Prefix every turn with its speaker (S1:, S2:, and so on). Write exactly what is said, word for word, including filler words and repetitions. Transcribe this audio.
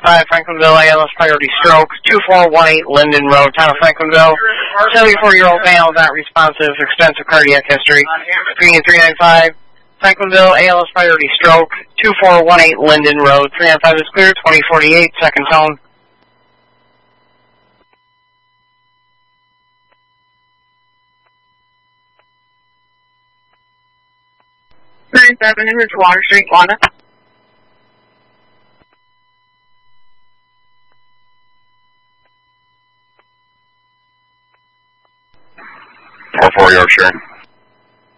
S1: five, Franklinville, A L S priority stroke, two four one eight Linden Road, town of Franklinville. seventy-four-year-old male, not responsive, extensive cardiac history. Screening three nine five, Franklinville, A L S priority stroke, two four one eight Linden Road. three nine five is clear, twenty forty-eight, second tone.
S2: nine seven, Enrich Water Street, Wanda.
S3: four four Yorkshire.